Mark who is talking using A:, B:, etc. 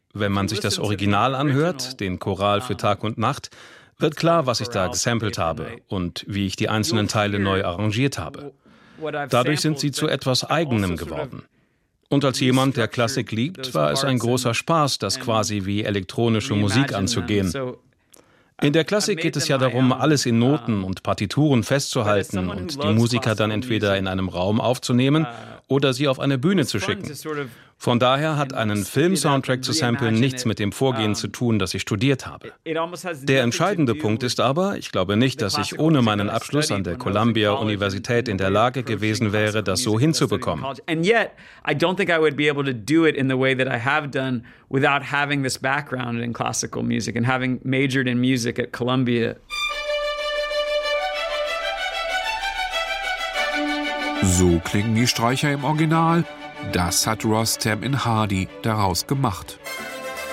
A: Wenn man sich das Original anhört, den Choral für Tag und Nacht, wird klar, was ich da gesampelt habe und wie ich die einzelnen Teile neu arrangiert habe. Dadurch sind sie zu etwas Eigenem geworden. Und als jemand, der Klassik liebt, war es ein großer Spaß, das quasi wie elektronische Musik anzugehen. In der Klassik geht es ja darum, alles in Noten und Partituren festzuhalten und die Musiker dann entweder in einem Raum aufzunehmen oder sie auf eine Bühne zu schicken. Von daher hat einen Film-Soundtrack zu samplen nichts mit dem Vorgehen zu tun, das ich studiert habe. Der entscheidende Punkt ist aber, ich glaube nicht, dass ich ohne meinen Abschluss an der Columbia-Universität in der Lage gewesen wäre, das so hinzubekommen.
B: And yet, I don't think I would be able to do it in the way that I have done without having this background in classical music and having majored in music at Columbia.
C: So klingen die Streicher im Original. Das hat Rostam in Hardy daraus gemacht.